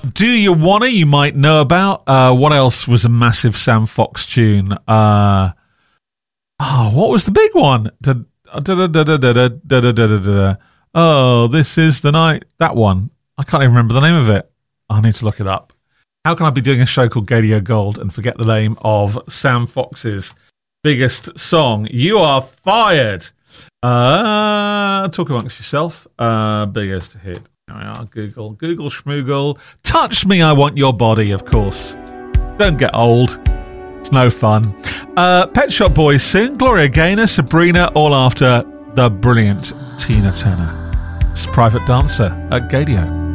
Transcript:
Do You Wanna, you might know about. What else was a massive Sam Fox tune? What was the big one? Oh, This Is the Night. That one. I can't even remember the name of it. I need to look it up. How can I be doing a show called Gadio Gold and forget the name of Sam Fox's biggest song? You are fired. Talk amongst yourself. Biggest hit. Google schmoogle. Touch Me, I Want Your Body, of course. Don't get old. It's no fun. Pet Shop Boys sing. Gloria Gaynor, Sabrina, all after the brilliant Tina Turner. It's Private Dancer at Gadio.